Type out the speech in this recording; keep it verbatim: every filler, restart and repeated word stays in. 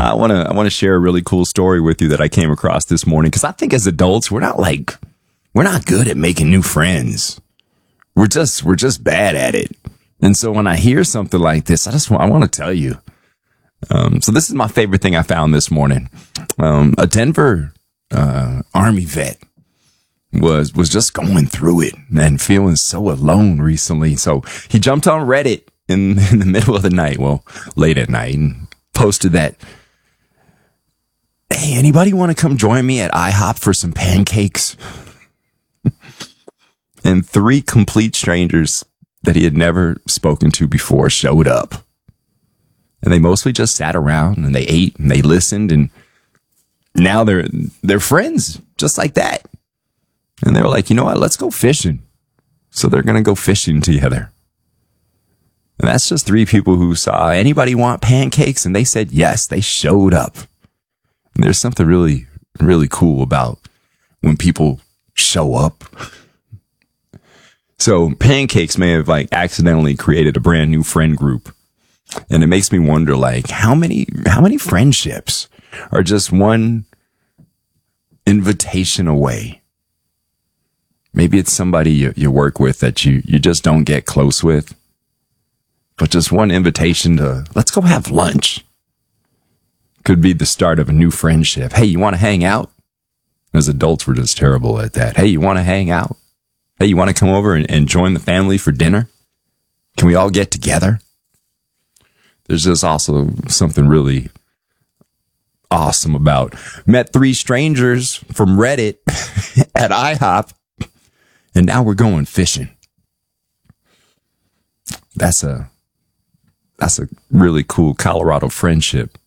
I want to I want to share a really cool story with you that I came across this morning, because I think as adults we're not like we're not good at making new friends. We're just we're just bad at it. And so when I hear something like this, I just want, I want to tell you. Um, so this is my favorite thing I found this morning. Um, a Denver uh, Army vet was was just going through it and feeling so alone recently. So he jumped on Reddit in, in the middle of the night, well, late at night, and posted that, hey, anybody want to come join me at IHOP for some pancakes? And three complete strangers that he had never spoken to before showed up. And they mostly just sat around and they ate and they listened, and now they're they're friends just like that. And they were like, you know what, let's go fishing. So they're going to go fishing together. And that's just three people who saw, anybody want pancakes? And they said yes, they showed up. And there's something really, really cool about when people show up. So pancakes may have like accidentally created a brand new friend group. And it makes me wonder, like, how many, how many friendships are just one invitation away? Maybe it's somebody you, you work with that you, you just don't get close with, but just one invitation to, let's go have lunch, could be the start of a new friendship. Hey, you want to hang out? As adults, we're just terrible at that. Hey, you want to hang out? Hey, you want to come over and, and join the family for dinner? Can we all get together? There's just also something really awesome about, met three strangers from Reddit at IHOP, and now we're going fishing. That's a, that's a really cool Colorado friendship.